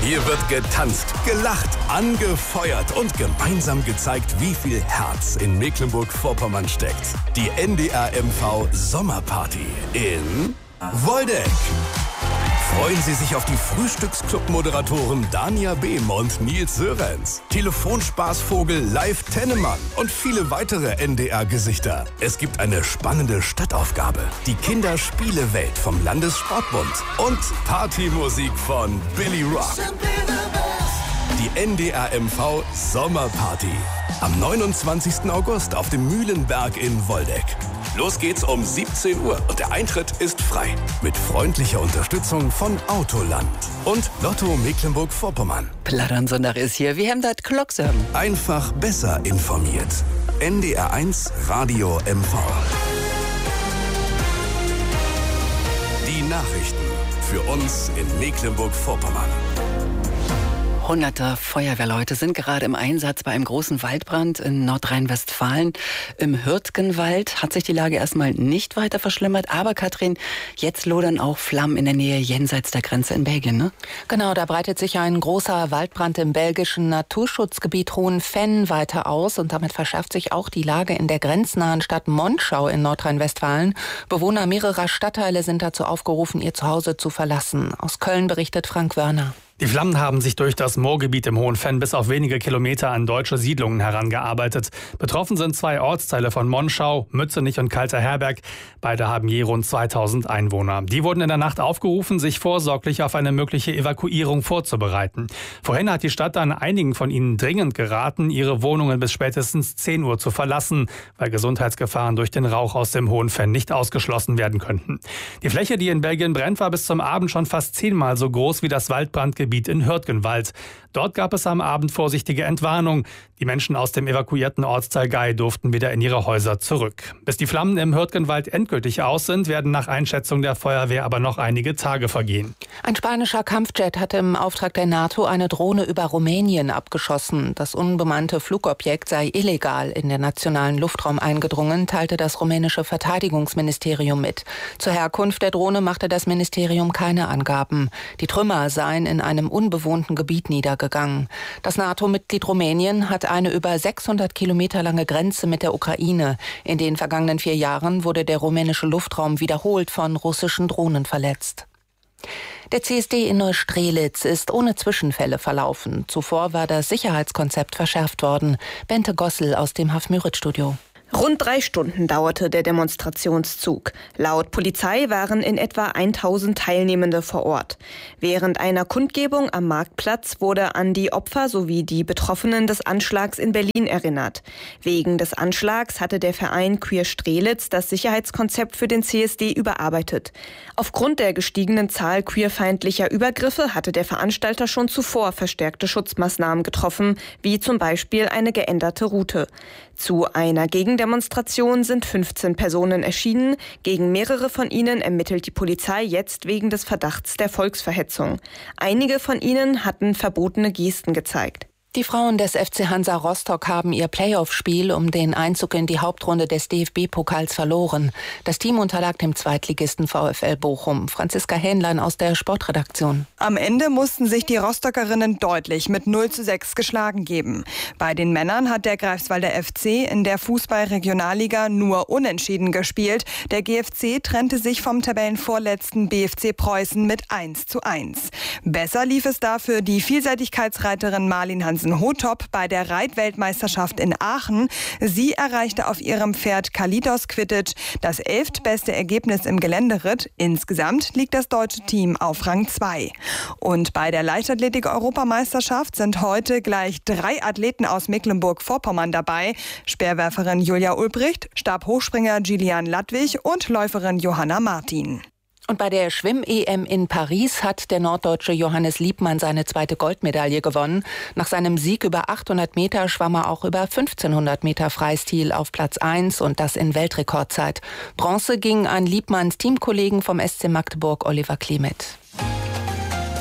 Hier wird getanzt, gelacht, angefeuert und gemeinsam gezeigt, wie viel Herz in Mecklenburg-Vorpommern steckt. Die NDR-MV Sommerparty in Woldeck. Freuen Sie sich auf die Frühstücksclub-Moderatoren Dania Behm und Nils Sörenz, Telefonspaßvogel Live Tennemann und viele weitere NDR-Gesichter. Es gibt eine spannende Stadtaufgabe, die Kinderspielewelt vom Landessportbund und Partymusik von Billy Rock. Die NDR-MV Sommerparty am 29. August auf dem Mühlenberg in Woldeck. Los geht's um 17 Uhr und der Eintritt ist frei. Mit freundlicher Unterstützung von Autoland und Lotto Mecklenburg-Vorpommern. Plattern-Sonntag ist hier. Wir haben das Glocksam. Einfach besser informiert. NDR1 Radio MV. Die Nachrichten für uns in Mecklenburg-Vorpommern. Hunderte Feuerwehrleute sind gerade im Einsatz bei einem großen Waldbrand in Nordrhein-Westfalen. Im Hürtgenwald hat sich die Lage erstmal nicht weiter verschlimmert. Aber Katrin, jetzt lodern auch Flammen in der Nähe jenseits der Grenze in Belgien, ne? Genau, da breitet sich ein großer Waldbrand im belgischen Naturschutzgebiet Hohenfenn weiter aus. Und damit verschärft sich auch die Lage in der grenznahen Stadt Monschau in Nordrhein-Westfalen. Bewohner mehrerer Stadtteile sind dazu aufgerufen, ihr Zuhause zu verlassen. Aus Köln berichtet Frank Wörner. Die Flammen haben sich durch das Moorgebiet im Hohenfenn bis auf wenige Kilometer an deutsche Siedlungen herangearbeitet. Betroffen sind 2 Ortsteile von Monschau, Mützenich und Kalter Herberg. Beide haben je rund 2000 Einwohner. Die wurden in der Nacht aufgerufen, sich vorsorglich auf eine mögliche Evakuierung vorzubereiten. Vorhin hat die Stadt dann einigen von ihnen dringend geraten, ihre Wohnungen bis spätestens 10 Uhr zu verlassen, weil Gesundheitsgefahren durch den Rauch aus dem Hohenfenn nicht ausgeschlossen werden könnten. Die Fläche, die in Belgien brennt, war bis zum Abend schon fast 10-mal so groß wie das Waldbrandgebiet in Hürtgenwald. Dort gab es am Abend vorsichtige Entwarnung. Die Menschen aus dem evakuierten Ortsteil Gei durften wieder in ihre Häuser zurück. Bis die Flammen im Hürtgenwald endgültig aus sind, werden nach Einschätzung der Feuerwehr aber noch einige Tage vergehen. Ein spanischer Kampfjet hat im Auftrag der NATO eine Drohne über Rumänien abgeschossen. Das unbemannte Flugobjekt sei illegal in den nationalen Luftraum eingedrungen, teilte das rumänische Verteidigungsministerium mit. Zur Herkunft der Drohne machte das Ministerium keine Angaben. Die Trümmer seien in einem unbewohnten Gebiet niedergegangen. Das NATO-Mitglied Rumänien hat eine über 600 Kilometer lange Grenze mit der Ukraine. In den vergangenen 4 Jahren wurde der rumänische Luftraum wiederholt von russischen Drohnen verletzt. Der CSD in Neustrelitz ist ohne Zwischenfälle verlaufen. Zuvor war das Sicherheitskonzept verschärft worden. Bente Gossel aus dem Haf-Müritz-Studio. Rund 3 Stunden dauerte der Demonstrationszug. Laut Polizei waren in etwa 1000 Teilnehmende vor Ort. Während einer Kundgebung am Marktplatz wurde an die Opfer sowie die Betroffenen des Anschlags in Berlin erinnert. Wegen des Anschlags hatte der Verein Queer Strelitz das Sicherheitskonzept für den CSD überarbeitet. Aufgrund der gestiegenen Zahl queerfeindlicher Übergriffe hatte der Veranstalter schon zuvor verstärkte Schutzmaßnahmen getroffen, wie zum Beispiel eine geänderte Route. Zu einer Gegendemonstration sind 15 Personen erschienen. Gegen mehrere von ihnen ermittelt die Polizei jetzt wegen des Verdachts der Volksverhetzung. Einige von ihnen hatten verbotene Gesten gezeigt. Die Frauen des FC Hansa Rostock haben ihr Playoff-Spiel um den Einzug in die Hauptrunde des DFB-Pokals verloren. Das Team unterlag dem Zweitligisten VfL Bochum. Franziska Hähnlein aus der Sportredaktion. Am Ende mussten sich die Rostockerinnen deutlich mit 0:6 geschlagen geben. Bei den Männern hat der Greifswalder FC in der Fußball-Regionalliga nur unentschieden gespielt. Der GFC trennte sich vom Tabellenvorletzten BFC Preußen mit 1:1. Besser lief es dafür die Vielseitigkeitsreiterin Marlin Hansen-Hotop bei der Reitweltmeisterschaft in Aachen. Sie erreichte auf ihrem Pferd Kalitos Quidditch das 11. beste Ergebnis im Geländeritt. Insgesamt liegt das deutsche Team auf Rang 2. Und bei der Leichtathletik-Europameisterschaft sind heute gleich 3 Athleten aus Mecklenburg-Vorpommern dabei. Speerwerferin Julia Ulbricht, Stabhochspringer Gillian Ladwig und Läuferin Johanna Martin. Und bei der Schwimm-EM in Paris hat der Norddeutsche Johannes Liebmann seine 2. Goldmedaille gewonnen. Nach seinem Sieg über 800 Meter schwamm er auch über 1500 Meter Freistil auf Platz 1 und das in Weltrekordzeit. Bronze ging an Liebmanns Teamkollegen vom SC Magdeburg Oliver Klimet.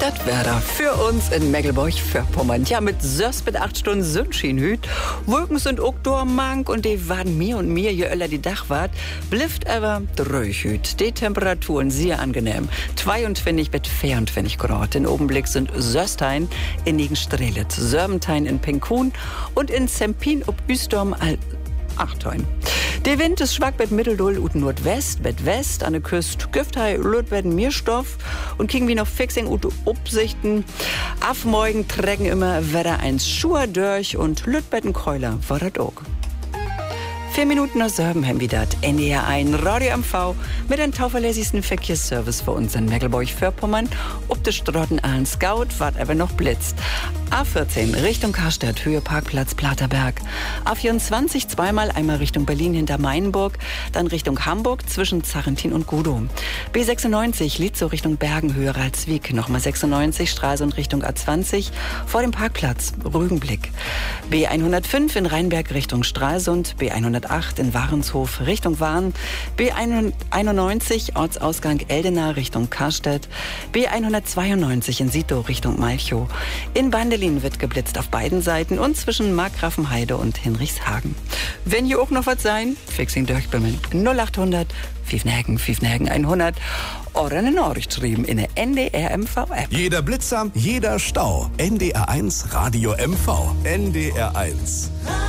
Das wäre da für uns in Mecklenburg-Vorpommern. Ja, mit 6 bis 8 Stunden Sonnenschein hüt. Wolken sind auch dormank und die waren mir und mir, je öller die Dach wart, blifft aber dröch hüt. Die Temperaturen sehr angenehm. 22 bis 24 Grad. In Obenblick sind Söstein in Nigenstrelet, Sörbentein in Penkun und in Sempin ob Üstorm al Achthein. Der Wind ist schwach mit Mitteldull und Nordwest, mit West an der Küste. Güftei Lütwerden Mirstoff und kriegen wir noch Fixing und Upsichten. Auf morgen trägen immer Wetter eins Schuhe durch und Lütwerden Keuler war das auch. 4 Minuten nach 7 haben wir das NDR 1 Radio MV mit einem tauverlässigsten Verkehrsservice für uns in Mecklenburg-Vorpommern. Ob der Strotten allen Scout, wart aber noch blitzt. A14 Richtung Karstadt, Höhe Parkplatz Platerberg. A24 zweimal, einmal Richtung Berlin hinter Mainburg, dann Richtung Hamburg zwischen Zarentin und Gudow. B96 Lietzow Richtung Bergen, Höhe Ralswiek. Nochmal 96 Stralsund Richtung A20 vor dem Parkplatz Rügenblick. B105 in Rheinberg Richtung Stralsund, B108 in Warenshof Richtung Warn, B91 Ortsausgang Eldena Richtung Karstedt, B192 in Sito Richtung Malchow. In Bandelin wird geblitzt auf beiden Seiten und zwischen Markgrafenheide und Hinrichshagen. Wenn hier auch noch was sein, Fixing durchbimmeln 0800 5 100 oder eine Nachricht schreiben in der NDR MV-App. Jeder Blitzer, jeder Stau. NDR 1 Radio MV. NDR 1.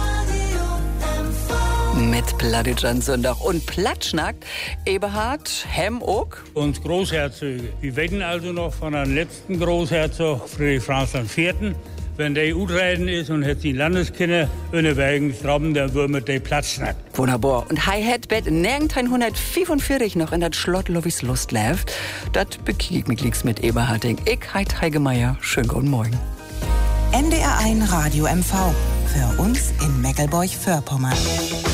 Mit Plattitschan Sonntag und Platschnackt, Eberhard, Hemmock. Und Großherzöge. Wir wetten also noch von einem letzten Großherzog, Friedrich Franz IV. Wenn der U-Treten ist und hat die Landeskinder in den Bergen strauben, dann würden wir den Platschnackt. Wunderbar. Und Hi-Hat-Bett nirgend 145 noch in das Schlott Lovis Lust läuft. Das bekriegt mich mit Eberharding. Ich heit Heike Meier. Schönen guten Morgen. NDR 1 Radio MV. Für uns in Mecklenburg-Vorpommern.